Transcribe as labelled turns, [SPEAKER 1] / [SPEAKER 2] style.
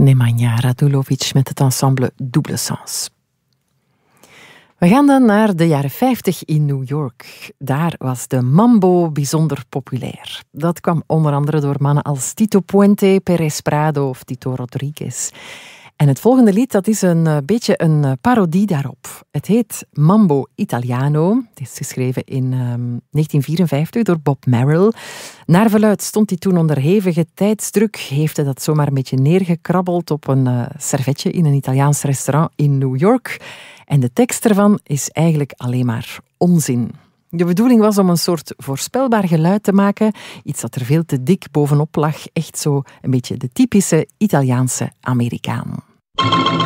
[SPEAKER 1] Nemanja Radulovic met het ensemble Double Sens. We gaan dan naar de jaren 50 in New York. Daar was de mambo bijzonder populair. Dat kwam onder andere door mannen als Tito Puente, Perez Prado of Tito Rodriguez. En het volgende lied, dat is een beetje een parodie daarop. Het heet Mambo Italiano. Het is geschreven in 1954 door Bob Merrill. Naar verluidt stond hij toen onder hevige tijdsdruk. Heeft hij dat zomaar een beetje neergekrabbeld op een servetje in een Italiaans restaurant in New York. En de tekst ervan is eigenlijk alleen maar onzin. De bedoeling was om een soort voorspelbaar geluid te maken. Iets dat er veel te dik bovenop lag. Echt zo een beetje de typische Italiaanse Amerikaan.